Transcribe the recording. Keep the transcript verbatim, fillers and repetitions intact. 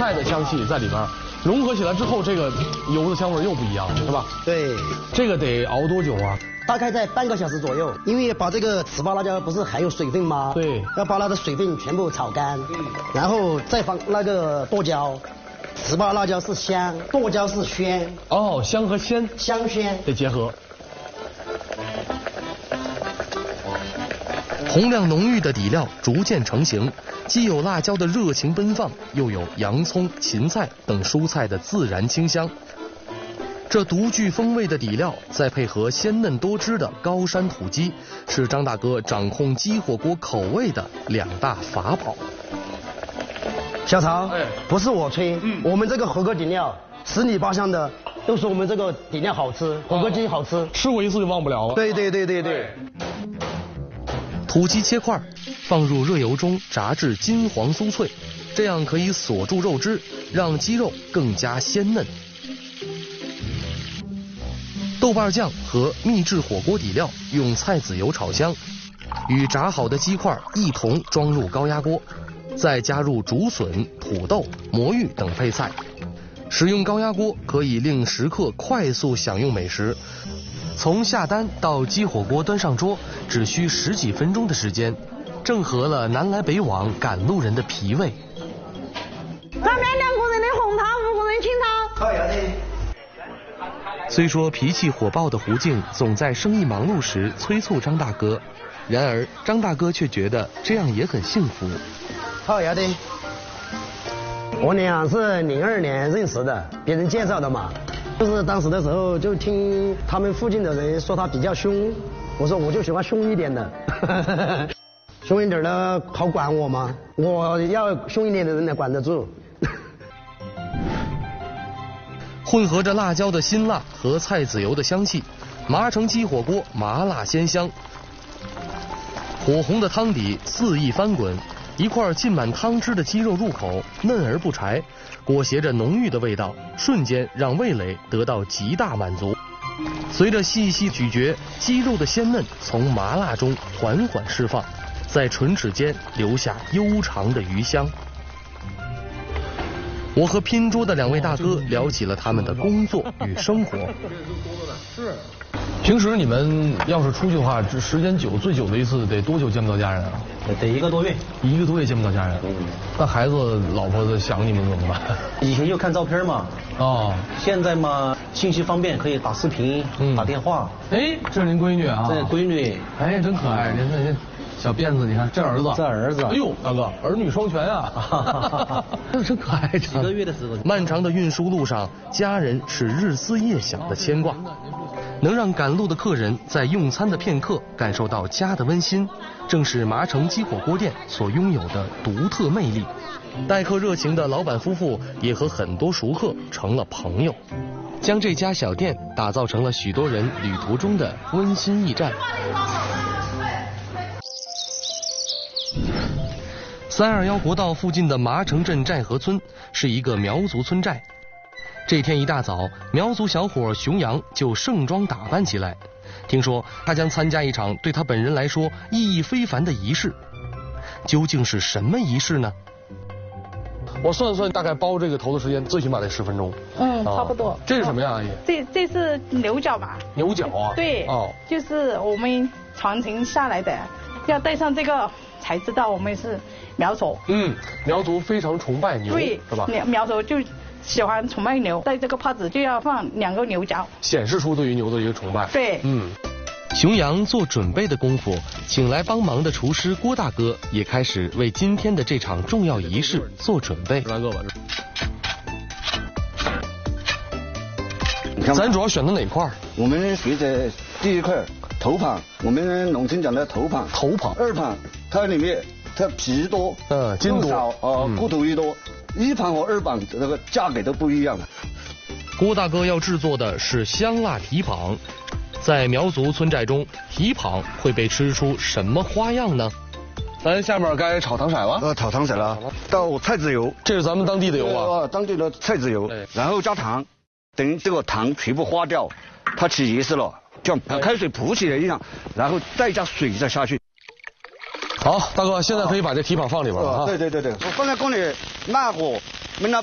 菜的香气在里边，融合起来之后，这个油的香味又不一样了，是吧？ 对。 这个得熬多久啊？ 大概在半个小时左右，因为把这个糍粑辣椒不是含有水分吗？ 对。 要把它的水分全部炒干，然后再放那个剁椒。糍粑辣椒是香，剁椒是鲜。 哦，香和鲜， 香鲜得结合。 红亮浓郁的底料逐渐成型，既有辣椒的热情奔放，又有洋葱、芹菜等蔬菜的自然清香。这独具风味的底料，再配合鲜嫩多汁的高山土鸡，是张大哥掌控鸡火锅口味的两大法宝。 小曹， 哎， 不是我吹， 嗯， 我们这个火锅底料十里八乡的都说我们这个底料好吃，火锅鸡好吃，哦， 吃过一次就忘不了了。 对对对对对。 土鸡切块，放入热油中炸至金黄酥脆，这样可以锁住肉汁，让鸡肉更加鲜嫩。豆瓣酱和秘制火锅底料用菜籽油炒香，与炸好的鸡块一同装入高压锅，再加入竹笋、土豆、魔芋等配菜。使用高压锅可以令食客快速享用美食。从下单到鸡火锅端上桌，只需十几分钟的时间，正合了南来北往赶路人的脾胃。 上面两个人的红汤，五个人清汤。 好呀的。 虽说脾气火爆的胡静总在生意忙碌时催促张大哥，然而张大哥却觉得这样也很幸福。 好呀的。我俩是零二年认识的，别人介绍的嘛。就是当时的时候，就听他们附近的人说他比较凶，我说我就喜欢凶一点的，凶一点的好管我嘛，我要凶一点的人才管得住。 混合着辣椒的辛辣和菜籽油的香气，麻城鸡火锅麻辣鲜香，火红的汤底肆意翻滚，一块浸满汤汁的鸡肉入口嫩而不柴，裹挟着浓郁的味道，瞬间让味蕾得到极大满足。随着细细咀嚼，鸡肉的鲜嫩从麻辣中缓缓释放，在唇齿间留下悠长的余香。我和拼桌的两位大哥聊起了他们的工作与生活。 是。平时你们要是出去的话，这时间久，最久的一次得多久见不到家人啊？ 得一个多月。 一个多月见不到家人。嗯。那孩子、老婆子想你们怎么办？ 以前就看照片嘛。 哦。 现在嘛，信息方便，可以打视频、嗯、打电话。 哎，这是您闺女啊？ 这是闺女。 哎，真可爱，您这小辫子，你看这儿子。 这儿子。 哎呦，大哥，儿女双全啊！这真可爱。 几个月的时候。 漫长的运输路上，家人是日思夜想的牵挂。能让赶路的客人在用餐的片刻感受到家的温馨，正是麻城鸡火锅店所拥有的独特魅力。待客热情的老板夫妇也和很多熟客成了朋友，将这家小店打造成了许多人旅途中的温馨驿站。三二幺国道附近的麻城镇寨河村是一个苗族村寨。这天一大早，苗族小伙熊阳就盛装打扮起来。听说他将参加一场对他本人来说意义非凡的仪式。究竟是什么仪式呢？ 我算了算，大概包这个头的时间最起码得十分钟。 嗯，差不多。 啊、这是什么呀，阿姨？ 这这是牛角吧？ 牛角啊？ 对。哦。就是我们传承下来的，要戴上这个才知道我们是苗族。 嗯，苗族非常崇拜牛， 对， 是吧？ 苗苗族就喜欢崇拜牛，戴这个帕子就要放两个牛角， 显示出对于牛的一个崇拜。 对， 嗯。 熊阳做准备的功夫，请来帮忙的厨师郭大哥也开始为今天的这场重要仪式做准备。 大哥吧，咱主要选的哪块？ 我们学的第一块头盘，我们农村讲的头盘。 头盘。 二盘，它里面它皮多， 嗯，筋多， 少啊，骨头也多。一盘和二盘这个价格都不一样的。 郭大哥要制作的是香辣蹄膀，在苗族村寨中，蹄膀会被吃出什么花样呢？ 咱下面该炒糖色了。 呃，炒糖色了，倒菜籽油， 这是咱们当地的油啊。 呃，当地的菜籽油，然后加糖，等这个糖全部化掉，它起颜色了，像开水浮起来一样，然后再加水再下去。 好，大哥，现在可以把这蹄膀放里边了啊。 对对对对，我放在锅里慢火